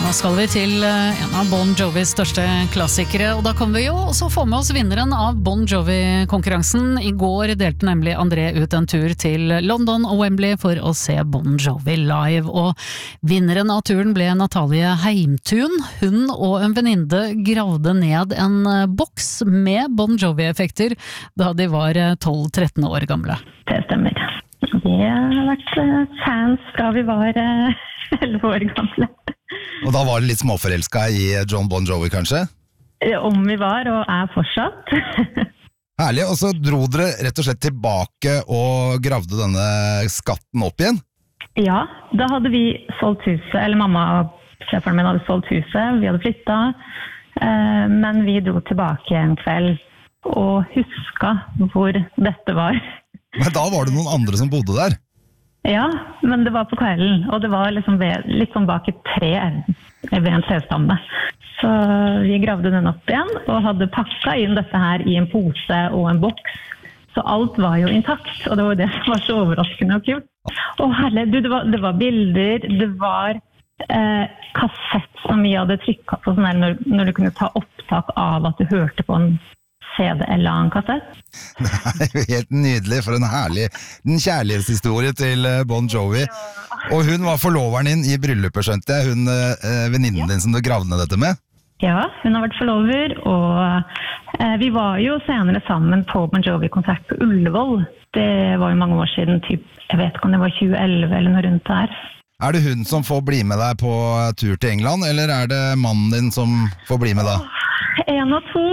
Nå skal vi til en av Bon Jovis største klassikere, og da kan vi jo også få med oss vinneren av Bon Jovi-konkurransen. I går delte nemlig André ut en tur til London og Wembley for å se Bon Jovi live, og vinneren av turen ble Natalie Heimtun. Hun og en venninne gravde ned en boks med Bon Jovi-effekter da de var 12-13 år gamle. Det stemmer. Vi har vært fans da vi var 11 år gamle. Og da var det litt småforelsket i John Bon Jovi, kanskje? Om vi var, og er fortsatt. Herlig, og så dro dere rett og slett tilbake og gravde denne skatten opp igjen? Ja, da hadde vi solgt huset, eller mamma og sjefen min hadde solgt huset, vi hadde flyttet, men vi dro tilbake en kveld og husket hvor dette var. Men da var det noen andre som bodde der? Ja, men det var på kvelden, og det var liksom litt sånn bak et tre ved en trestamme. Så vi gravde den opp igjen, og hadde pakket inn dette her i en pose og en boks. Så alt var jo intakt, og det var det som var så overraskende og kult. Og herlig, det var bilder, det var kassett som vi hadde trykket på, sånn her, når du kunne ta opptak av at du hørte på en CD eller en kassett. Det er jo helt nydelig, for en herlig kjærlighetshistorie til Bon Jovi. Og hun var forloveren din i bryllupet, skjønte jeg, hun venninnen din som du gravde ned dette med? Ja, hun har vært forlover, og vi var jo senere sammen på Bon Jovi-konsert på Ullevål. Det var jo mange år siden, jeg vet ikke om det var 2011 eller noe rundt der. Er det hun som får bli med deg på tur til England, eller er det mannen din som får bli med deg? En og to.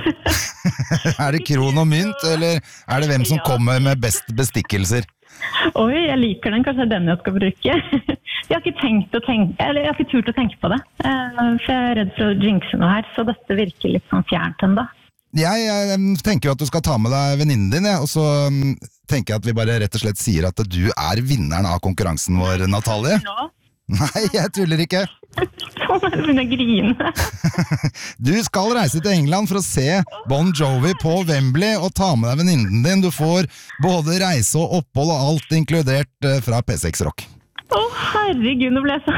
Er det kron og mynt, eller er det hvem som kommer med best bestikkelser? Oi, jeg liker den, kanskje den jeg skal bruke. Jeg har ikke turt å tenke på det, for jeg er redd for å jinxe noe her, så dette virker litt sånn fjernt enda. Jeg tenker jo at du skal ta med deg venninnen din, og så tenker jeg at vi bare rett og slett sier at du er vinneren av konkurransen vår, Natalie. Nå? Nei, jeg tuller ikke. Så må jeg begynne å grine. Du skal reise til England for å se Bon Jovi på Wembley og ta med deg venninnen din. Du får både reise og opphold og alt inkludert fra P6 Rock. Herregud, nå ble jeg så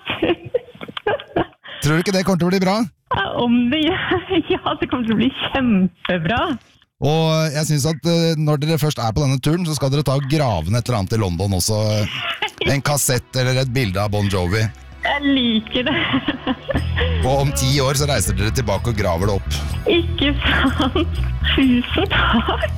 hatt. Tror du ikke det kommer til å bli bra? Om det gjør, ja, det kommer til å bli kjempebra. Og jeg synes at når dere først er på denne turen, så skal dere ta og grave ned et eller annet i London også. En kassett eller et bilde av Bon Jovi. Jeg liker det. Og om 10 år så reiser dere tilbake og graver det opp. Ikke sant? Tusen takk.